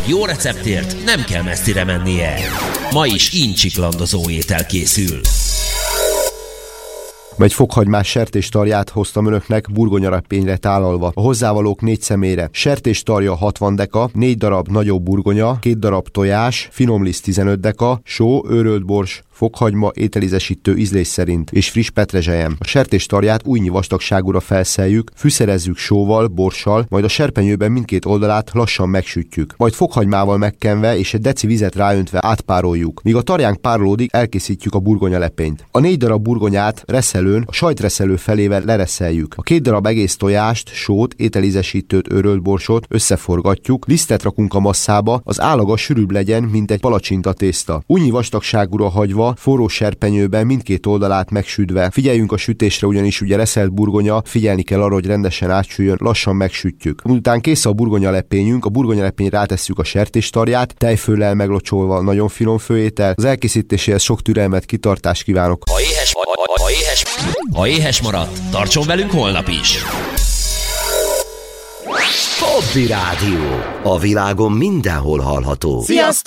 Egy jó receptért nem kell messzire mennie. Ma is incsiklandozó étel készül. Egy fokhagymás sertéstarját hoztam önöknek burgonyarepényre tálalva. A hozzávalók 4 személyre. Sertéstarja 60 deka, 4 darab nagyobb burgonya, 2 darab tojás, finomliszt 15 deka, só, őrölt bors, fokhagyma, ételízesítő ízlés szerint és friss petrezselyem. A sertéstarját újnyi vastagságúra felszeljük, fűszerezzük sóval, borssal, majd a serpenyőben mindkét oldalát lassan megsütjük. Majd fokhagymával megkenve és egy deci vizet ráöntve átpároljuk. Míg a tarjánk párolódik, elkészítjük a burgonyalepényt. A 4 darab burgonyát reszelőn, a sajtreszelő felével lereszeljük. A 2 darab egész tojást, sót, ételízesítőt, őrölt borsot összeforgatjuk, lisztet rakunk a masszába, az állaga sűrűbb legyen, mint egy palacsinta tészta. Újnyi vastagságúra hagyva, forró serpenyőben mindkét oldalát megsütve. Figyeljünk a sütésre, ugyanis ugye reszelt burgonya, figyelni kell arra, hogy rendesen átsüljön, lassan megsütjük. Miután kész a burgonyalepényünk, a burgonyalepényre rátesszük a sertéstarját, tejföllel meglocsolva, nagyon finom főétel. Az elkészítéséhez sok türelmet, kitartást kívánok. Ha éhes maradt, tartson velünk holnap is! Hobby Rádió. A világon mindenhol hallható. Sziasztok!